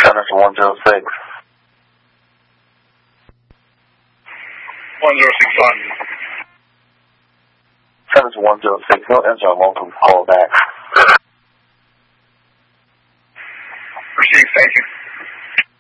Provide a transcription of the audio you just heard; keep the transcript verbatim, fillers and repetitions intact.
Center to one zero six. one zero six one. Center to one zero six. No answer. I'm welcome to call back.